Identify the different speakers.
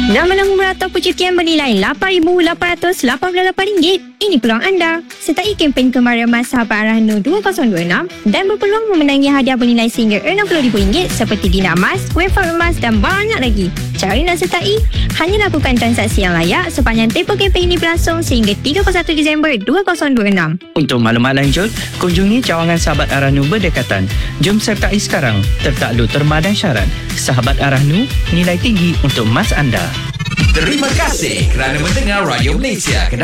Speaker 1: Nak menang umrah atau percutian bernilai RM8,888? Ini peluang anda. Sertai kempen Kemaran Mas Sahabat Arahnu 2026 dan berpeluang memenangi hadiah bernilai sehingga RM60,000 seperti dina emas, wafer emas dan banyak lagi. Cara nak sertai? Hanya lakukan transaksi yang layak sepanjang tempoh kempen ini berlangsung sehingga 31 Disember 2026.
Speaker 2: Untuk maklumat lanjut, kunjungi cawangan Sahabat Arahnu berdekatan. Jom sertai sekarang. Tertakluk terma dan syarat. Sahabat Arahnu, nilai tinggi untuk mas anda.
Speaker 3: Terima kasih kerana mendengar Radio Malaysia.